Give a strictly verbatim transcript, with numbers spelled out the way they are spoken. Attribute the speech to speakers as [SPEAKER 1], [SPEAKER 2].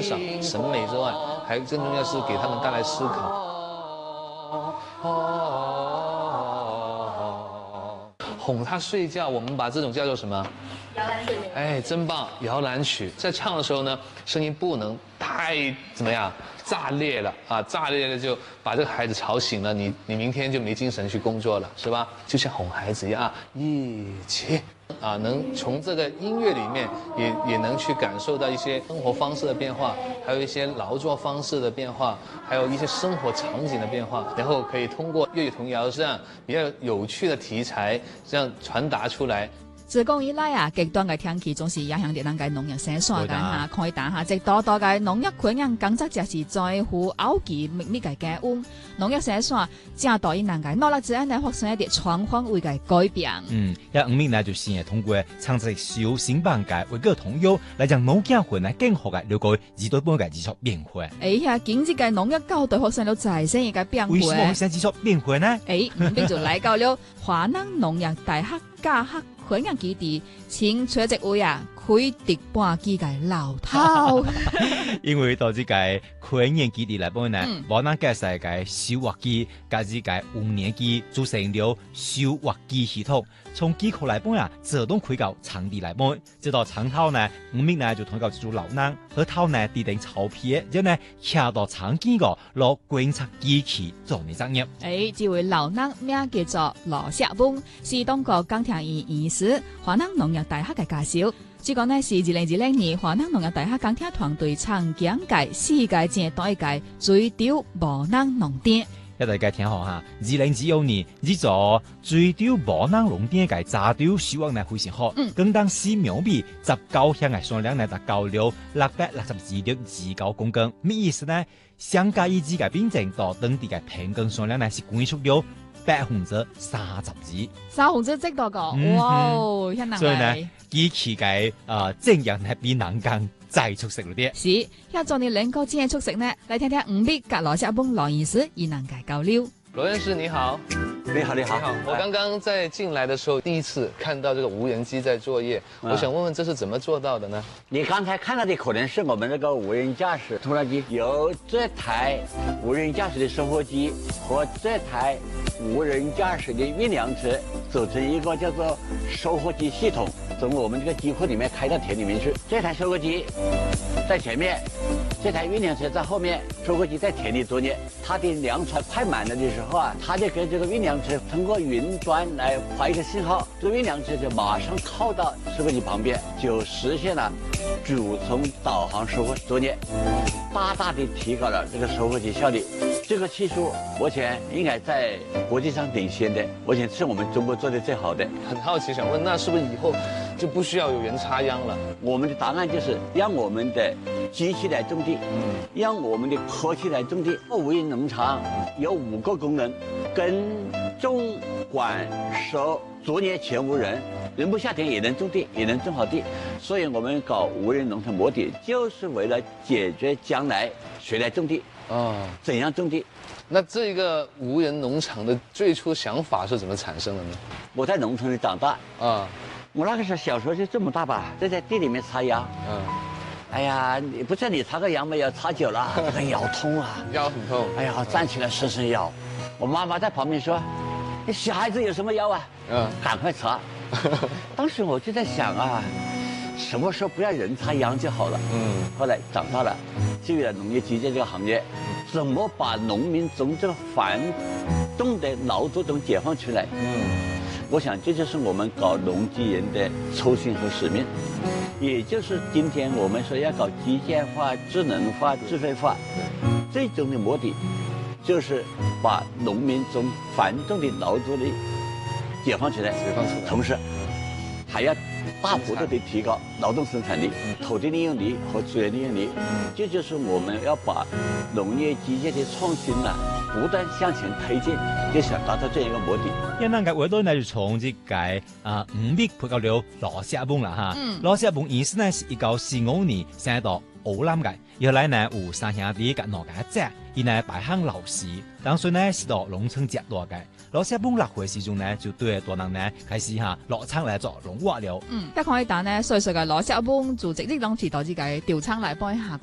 [SPEAKER 1] 赏审美之外，还更重要是给他们带来思考。哄他睡觉，我们把这种叫做什么？
[SPEAKER 2] 摇篮曲。
[SPEAKER 1] 哎，真棒！摇篮曲在唱的时候呢，声音不能太怎么样炸裂了啊，炸裂了就把这个孩子吵醒了，你你明天就没精神去工作了，是吧？就像哄孩子一样啊，一起啊，能从这个音乐里面也也能去感受到一些生活方式的变化，还有一些劳作方式的变化，还有一些生活场景的变化，然后可以通过粤语童谣这样比较有趣的题材，这样传达出来。
[SPEAKER 3] 自古以來啊，極端嘅天氣總是影響到咱嘅農業生產嘅嚇，可以打下即多多嘅農業困難，工作就是在乎後期秘密嘅減溫。農業生產正導引咱嘅努力之間呢，發生一啲狀況為嘅改變。
[SPEAKER 4] 嗯，一五年呢就先係通過創設小型辦嘅為個童謠來將農業困難更好嘅了解二代半嘅技術變化。
[SPEAKER 3] 誒呀，經濟嘅農業教對學生了財生嘅變化。
[SPEAKER 4] 為什麼會生技術變化呢？
[SPEAKER 3] 誒，咁邊就來到了華南農業大學教學培養基地，請出席會啊，開迪半季嘅老頭。
[SPEAKER 4] 因為到這個培養基地來講呢，無能介紹嘅收穫機加之個五年機組成了收穫機系統，從機構來講啊，自動開到場地來講，直到場頭呢，五名呢就通過做老人，和頭呢訂定草皮，之後呢下到場景個攞觀察機器做呢作業。
[SPEAKER 3] 誒，這位老人名叫做羅錫峰，是當個鋼鐵院醫師，華南農業大學嘅介紹。這個呢是二零二零年華南農業大學鋼鐵團隊參獎界世界前代屆最屌無能農店。
[SPEAKER 4] 一大家聽好哈，二零二一年呢座最屌無能農店嘅炸雕收穫呢非常好，更當四苗米十九箱嘅數量呢達到了六百六十二點二九公斤，咩意思呢？相較於自嘅邊境到當地嘅平均數量呢是減少了百分之三十二。
[SPEAKER 3] 三分之幾多個？
[SPEAKER 4] 嗯、
[SPEAKER 3] 哇哦，一能
[SPEAKER 4] 所以呢，機器嘅誒正人係比人更再出色了啲。
[SPEAKER 3] 是，一做你兩個真係出色呢，嚟聽聽五米格羅錫峰羅醫師與能界交流。
[SPEAKER 1] 羅院士你好。
[SPEAKER 5] 你好，你好。
[SPEAKER 1] 你好，我剛剛在進來的時候，第一次看到這個無人機在作業，嗯、我想問問這是怎麼做到的呢？
[SPEAKER 5] 你剛才看到的可能是我們這個無人駕駛拖拉機，由這台無人駕駛的收穫機和這台無人駕駛的運糧車組成一個叫做收穫機系統，從我們這個機庫裡面開到田裡面去。這台收穫機在前面，這台運糧車在後面，收穫機在田裡作業。它的糧船快滿了的時候啊，它就跟這個運糧車通過雲端來發一個信號，這個運糧車就馬上靠到收穫機旁邊，就實現了主從導航收穫作業，大大地提高了這個收穫機效率。這個技術目前應該在國際上領先的，目前是我們中國做的最好的。
[SPEAKER 1] 很好奇，想問，那是不是以後就不需要有人插秧了？
[SPEAKER 5] 我們的答案就是讓我們的機器來種地，嗯，讓我們的科技來種地。無人農場有五個功能：耕、種、管、收、作業全無人，人不下田也能種地，也能種好地。所以我們搞無人農場模底，就是為了解決將來誰來種地啊，怎樣種地。
[SPEAKER 1] 那這個無人農場的最初想法是怎麼產生的呢？
[SPEAKER 5] 我在農村裡長大啊，我那個時候小時候就這麼大吧，就在地裡面插秧。嗯，哎呀，你不知道你插個秧沒有？插久了這個腰痛啊，
[SPEAKER 1] 腰很痛。
[SPEAKER 5] 哎呀，站起來伸伸腰。我媽媽在旁邊說：“你小孩子有什麼腰啊？嗯，趕快插。”當時我就在想啊，什麼時候不要人插秧就好了。嗯，後來長大了，進入了農業機械這個行業。怎麼把農民從這個繁重的勞作中解放出來？嗯，我想這就是我們搞農機人的初心和使命，也就是今天我們說要搞機械化、智能化、智慧化，最終的目的就是把農民從繁重的勞作力解放出來，解放出來，同時還要大幅度地提高勞動生產力、土地利用率和資源利用率，這就是我們要把農業機械的創新啊，不斷向前推進，就想達到這樣一個目的。
[SPEAKER 4] 因為我都呢就從這個啊五米配到了羅錫峰啦哈，羅錫峰意思呢是一九四五年生到湖南嘅，後來呢有三兄弟嘅兩個仔，伊呢排行老四，當時呢是到農村接大嘅。羅錫峰落會時中呢，就對大人呢開始哈落倉嚟做農活了。
[SPEAKER 3] 嗯，一可以打呢，歲歲嘅羅錫峰組織呢兩次到自己調倉嚟幫一下。